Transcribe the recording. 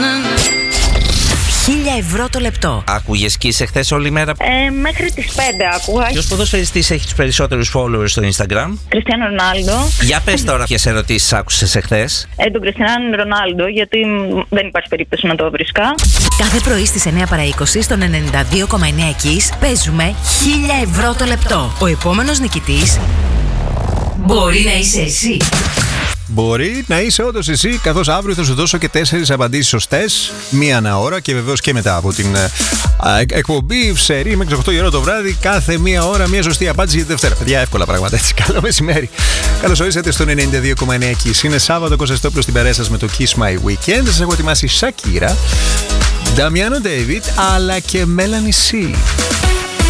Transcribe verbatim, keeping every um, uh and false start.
Χίλια ευρώ το λεπτό. Άκουγες Kiss εχθές όλη μέρα? Ε, μέχρι τις πέντε άκουγα. Ποιος ποδοσφαιριστής έχει τους περισσότερους followers στο Instagram? Κριστιάνο Ρονάλντο. Για πες τώρα ποιες ερωτήσεις άκουσες εχθές. Ε, τον Κριστιάνο Ρονάλντο, γιατί δεν υπάρχει περίπτωση να το βρίσκα. Κάθε πρωί στις εννιά παρά είκοσι στον ενενήντα δύο κόμμα εννιά Kiss παίζουμε χίλια ευρώ το λεπτό. Ο επόμενος νικητής μπορεί να είσαι εσύ. Μπορεί να είσαι όντως εσύ, καθώς αύριο θα σου δώσω και τέσσερις απαντήσεις σωστές, μία ανά ώρα και βεβαίως και μετά από την α, εκ, εκπομπή Ψερή μέχρι τις οκτώ η ώρα το βράδυ. Κάθε μία ώρα μία σωστή απάντηση για τη Δευτέρα. Παιδιά, εύκολα πράγματα έτσι. Καλό μεσημέρι. Καλώς ορίσατε στον ενενήντα δύο κόμμα εννιά Kiss. Είναι Σάββατο, Κωνσταντόπουλος στην παρέα σας με το Kiss My Weekend. Σας έχω ετοιμάσει Shakira, Damiano David αλλά και Melanie C.